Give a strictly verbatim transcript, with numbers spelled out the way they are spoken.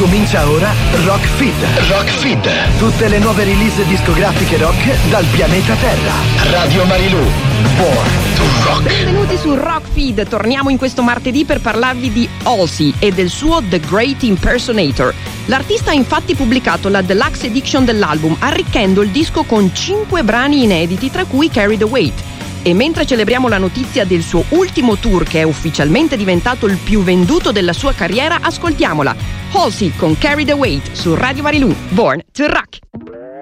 Comincia ora Rock Feed. Rock Feed. Tutte le nuove release discografiche rock dal pianeta Terra. Radio Marilù. Born to Rock. Benvenuti su Rock Feed. Torniamo in questo martedì per parlarvi di Halsey e del suo The Great Impersonator. L'artista ha infatti pubblicato la deluxe edition dell'album, arricchendo il disco con cinque brani inediti, tra cui Carry the Weight. E mentre celebriamo la notizia del suo ultimo tour, che è ufficialmente diventato il più venduto della sua carriera, ascoltiamola. Halsey con Carry the Weight su Radio Marilù. Born to Rock.